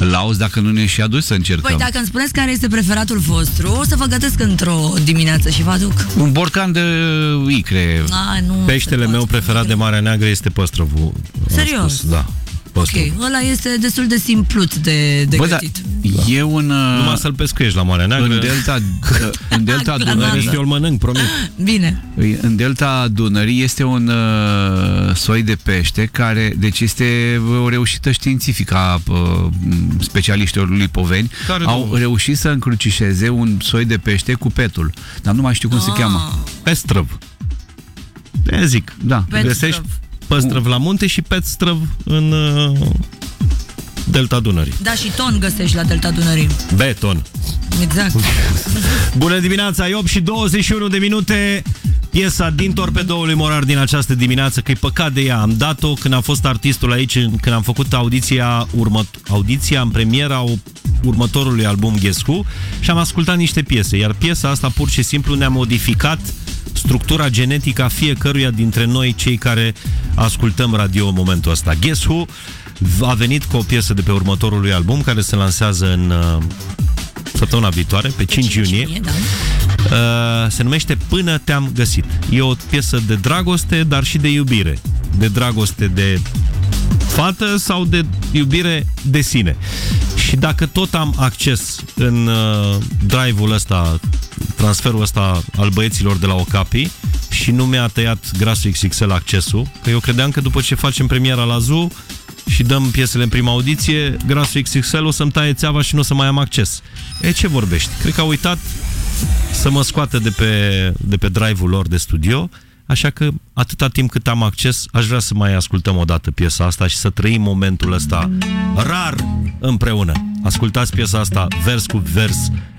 Îl auzi dacă nu ne și aduci să încercăm. Păi dacă îmi spuneți care este preferatul vostru, o să vă gătesc într-o dimineață și vă aduc. Un borcan de icre. Nu Peștele meu preferat de Marea Neagră este păstrăvul. Serios? Da. Ok, ăla este destul de simpluț de gătit. E un... Numai să-l pescuiești la Marea Neagră. În delta Dunării... Eu îl mănânc, promit. Bine. În delta Dunării este un soi de pește care, deci este o reușită științifică a specialiștilor lipoveni. Au reușit să încrucișeze un soi de pește cu petul. Dar nu mai știu cum se cheamă. Pestrăv. Zic. Da. Găsești păstrăv la munte și petstrăv în delta Dunării. Da, și ton găsești la delta Dunării. Beton. Exact. Bună dimineața, e 8 și 21 de minute. Piesa din Torpedoul lui Morar din această dimineață, că e păcat de ea. Am dat-o când a fost artistul aici, când am făcut audiția în premiera următorului album Guess Who și am ascultat niște piese, iar piesa asta pur și simplu ne-a modificat structura genetică a fiecăruia dintre noi, cei care ascultăm radio în momentul ăsta. Guess Who a venit cu o piesă de pe următorul lui album, care se lansează în săptămâna viitoare, pe 5 iunie. Da. Se numește Până te-am găsit. E o piesă de dragoste, dar și de iubire. De dragoste de fată sau de iubire de sine. Și dacă tot am acces în drive-ul ăsta, transferul ăsta al băieților de la Okapi și nu mi-a tăiat Grasul XXL accesul, că eu credeam că după ce facem premiera la Zoo și dăm piesele în prima audiție, Grasul XXL o să-mi taie țeava și nu o să mai am acces. Ce vorbești? Cred că a uitat să mă scoată de pe drive-ul lor de studio, așa că atâta timp cât am acces, aș vrea să mai ascultăm o dată piesa asta și să trăim momentul ăsta rar împreună. Ascultați piesa asta vers cu vers,